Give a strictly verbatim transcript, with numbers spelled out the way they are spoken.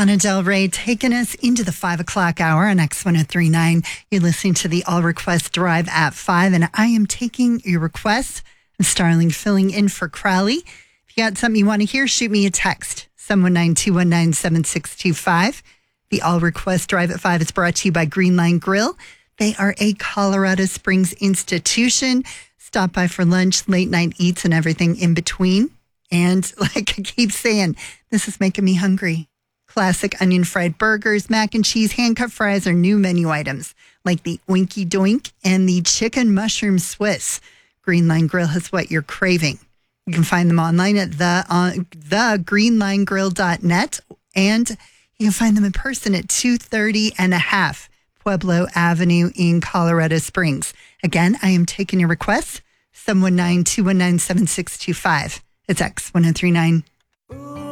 Lana Del Rey taking us into the five o'clock hour on X one oh three point nine. You're listening to the All Request Drive at five, and I am taking your requests. I'm Starling filling in for Crowley. If you got something you want to hear, shoot me a text. seven one nine, two one nine, seven six two five. The All Request Drive at five is brought to you by Green Line Grill. They are a Colorado Springs institution. Stop by for lunch, late night eats, and everything in between. And like I keep saying, this is making me hungry. Classic onion fried burgers, mac and cheese, hand-cut fries are new menu items like the Oinky Doink and the chicken mushroom Swiss. Green Line Grill has what you're craving. You can find them online at the uh, the green line grill dot net, and you can find them in person at two thirty and a half Pueblo Avenue in Colorado Springs. Again, I am taking your requests. seven one nine, two one nine, seven six two five. It's X one oh three point nine.